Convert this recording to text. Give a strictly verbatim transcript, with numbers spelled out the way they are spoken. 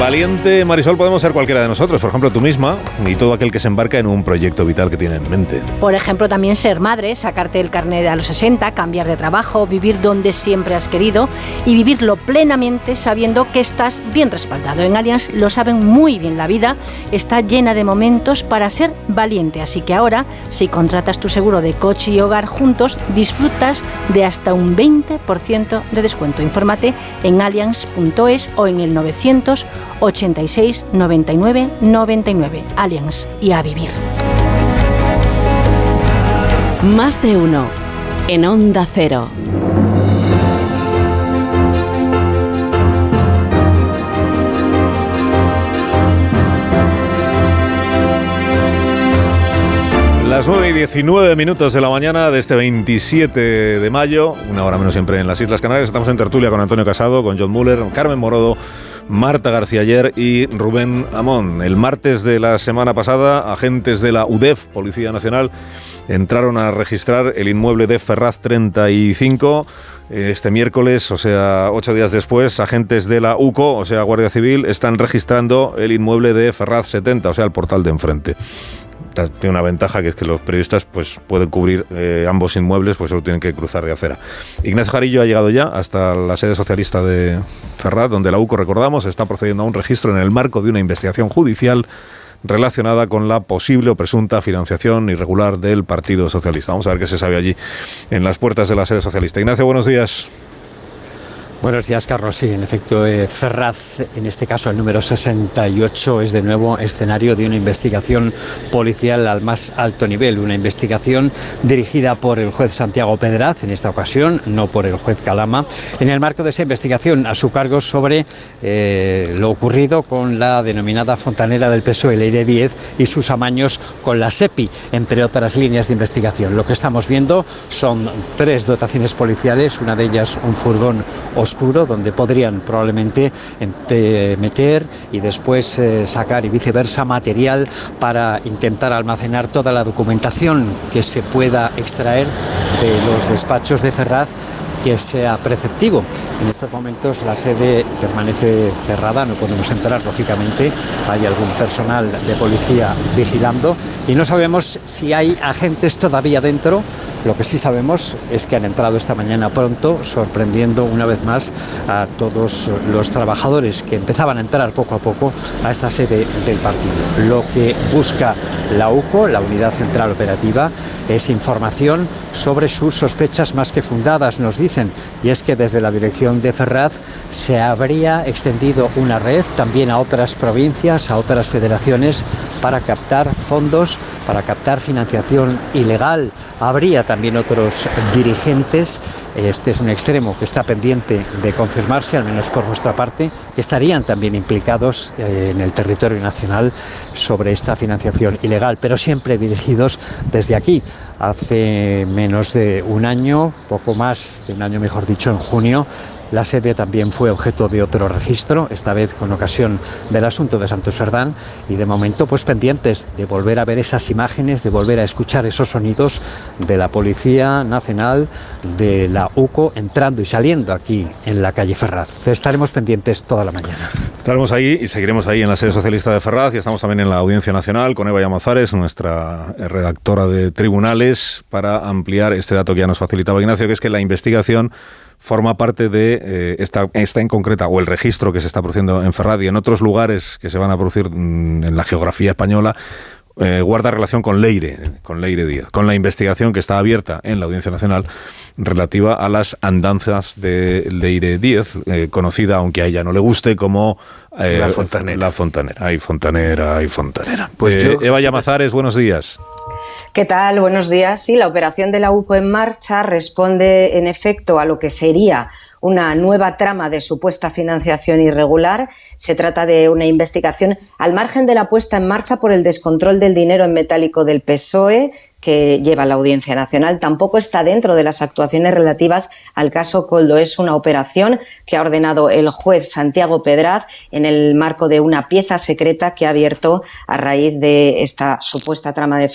Valiente, Marisol, podemos ser cualquiera de nosotros, por ejemplo tú misma, y todo aquel que se embarca en un proyecto vital que tiene en mente. Por ejemplo, también ser madre, sacarte el carnet a los sesenta, cambiar de trabajo, vivir donde siempre has querido y vivirlo plenamente sabiendo que estás bien respaldado. En Allianz lo saben muy bien, la vida está llena de momentos para ser valiente, así que ahora, si contratas tu seguro de coche y hogar juntos, disfrutas de hasta un veinte por ciento de descuento. Infórmate en allianz punto es o en el novecientos ochenta y seis noventa y nueve noventa y nueve. Allianz, y a vivir. Más de uno en Onda Cero. Las nueve y diecinueve minutos de la mañana de este veintisiete de mayo, una hora menos siempre en las Islas Canarias. Estamos en tertulia con Antonio Casado, con John Muller, Carmen Morodo, Marta García Ayer y Rubén Amón. El martes de la semana pasada, agentes de la U D E F, Policía Nacional, entraron a registrar el inmueble de Ferraz treinta y cinco. Este miércoles, o sea, ocho días después, agentes de la U C O, o sea, Guardia Civil, están registrando el inmueble de Ferraz setenta, o sea, el portal de enfrente. Tiene una ventaja, que es que los periodistas pues pueden cubrir eh, ambos inmuebles, pues solo tienen que cruzar de acera. Ignacio Jarillo ha llegado ya hasta la sede socialista de Ferraz, donde la U C O, recordamos, está procediendo a un registro en el marco de una investigación judicial relacionada con la posible o presunta financiación irregular del Partido Socialista. Vamos a ver qué se sabe allí en las puertas de la sede socialista. Ignacio, buenos días. Buenos días, Carlos. Sí, en efecto, eh, Ferraz, en este caso el número sesenta y ocho, es de nuevo escenario de una investigación policial al más alto nivel, una investigación dirigida por el juez Santiago Pedraz, en esta ocasión, no por el juez Calama, en el marco de esa investigación a su cargo sobre eh, lo ocurrido con la denominada fontanera del P S O E, Leire Díez, y sus amaños con la SEPI, entre otras líneas de investigación. Lo que estamos viendo son tres dotaciones policiales, una de ellas un furgón oscuro, donde podrían probablemente meter y después eh, sacar y viceversa material para intentar almacenar toda la documentación que se pueda extraer de los despachos de Ferraz, que sea preceptivo. En estos momentos la sede permanece cerrada, no podemos entrar, lógicamente, hay algún personal de policía vigilando y no sabemos si hay agentes todavía dentro. Lo que sí sabemos es que han entrado esta mañana pronto, sorprendiendo una vez más a todos los trabajadores que empezaban a entrar poco a poco a esta sede del partido. Lo que busca la U C O, la Unidad Central Operativa, es información sobre sus sospechas más que fundadas, nos dicen, y es que desde la dirección de Ferraz se habría extendido una red también a otras provincias, a otras federaciones, para captar fondos, para captar financiación ilegal. Habría también otros dirigentes, este es un extremo que está pendiente de confirmarse, al menos por nuestra parte, que estarían también implicados eh, en el territorio nacional sobre esta financiación ilegal, pero siempre dirigidos desde aquí. Hace menos de un año, poco más de un año mejor dicho, en junio, la sede también fue objeto de otro registro, esta vez con ocasión del asunto de Santos Cerdán, y de momento pues pendientes de volver a ver esas imágenes, de volver a escuchar esos sonidos de la Policía Nacional, de la U C O, entrando y saliendo aquí en la calle Ferraz. Estaremos pendientes toda la mañana. Estaremos ahí y seguiremos ahí en la sede socialista de Ferraz, y estamos también en la Audiencia Nacional con Eva Llamazares, nuestra redactora de Tribunales, para ampliar este dato que ya nos facilitaba Ignacio, que es que la investigación forma parte de eh, esta, esta en concreta, o el registro que se está produciendo en Ferraz y en otros lugares que se van a producir mmm, en la geografía española, eh, guarda relación con Leire, con Leire Díez, con la investigación que está abierta en la Audiencia Nacional relativa a las andanzas de Leire Díez, eh, conocida, aunque a ella no le guste, como eh, la fontanera. La fontanera, hay fontanera, hay fontanera. Pues eh, yo, Eva Llamazares, buenos días. ¿Qué tal? Buenos días. Sí, la operación de la U C O en marcha responde en efecto a lo que sería una nueva trama de supuesta financiación irregular. Se trata de una investigación al margen de la puesta en marcha por el descontrol del dinero en metálico del P S O E, que lleva la Audiencia Nacional. Tampoco está dentro de las actuaciones relativas al caso Koldo. Es una operación que ha ordenado el juez Santiago Pedraz en el marco de una pieza secreta que ha abierto a raíz de esta supuesta trama de